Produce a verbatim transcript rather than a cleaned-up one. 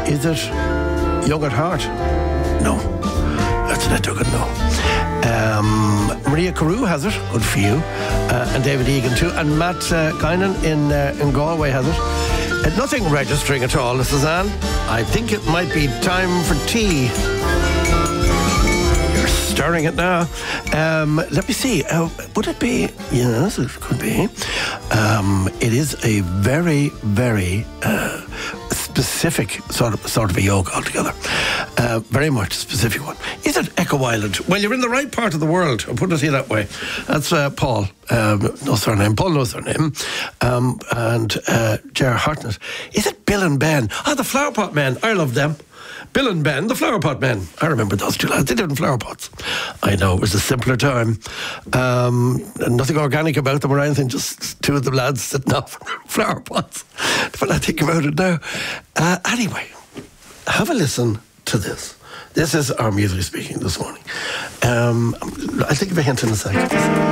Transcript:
Is it Young at Heart? No. That's an Duggan, no. Um, Maria Carew has it. Good for you. Uh, and David Egan too. And Matt uh, Guinan in, uh, in Galway has it. Uh, nothing registering at all, Suzanne. I think it might be time for tea. You're stirring it now. Um, let me see. Uh, would it be? Yes, it could be. Um, it is a very, very uh, specific sort of sort of a yoke altogether. Uh, very much specific one. Is it Echo Island? Well, you're in the right part of the world. I'll put it here that way. That's uh, Paul. Um, no surname. Paul knows their name. Um, and uh, Ger Hartnett. Is it Bill and Ben? Ah, the Flower Pot Men. I love them. Bill and Ben, the Flower Pot Men. I remember those two lads. They did it in flower pots. I know, it was a simpler time. Um, nothing organic about them or anything, just two of the lads sitting off flower pots. When I think about it now. Uh, anyway, have a listen to this. This is our music speaking this morning. Um, I'll think of a hint in a second.